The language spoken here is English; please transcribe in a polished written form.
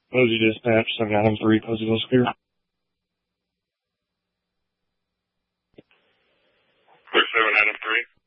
Posey Dispatch, 7 Adam 3, Poseyville Clear. Clear 7 Adam 3.